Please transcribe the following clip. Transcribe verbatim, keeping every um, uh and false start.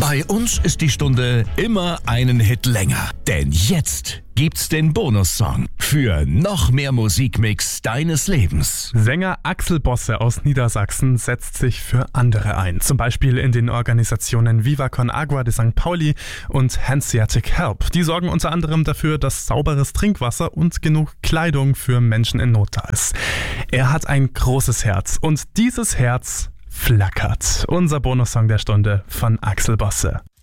Bei uns ist die Stunde immer einen Hit länger. Denn jetzt gibt's den Bonussong für noch mehr Musikmix deines Lebens. Sänger Axel Bosse aus Niedersachsen setzt sich für andere ein. Zum Beispiel in den Organisationen Viva Con Agua de Sankt Pauli und Hanseatic Help. Die sorgen unter anderem dafür, dass sauberes Trinkwasser und genug Kleidung für Menschen in Not da ist. Er hat ein großes Herz und dieses Herz flackert. Unser Bonussong der Stunde von Axel Bosse.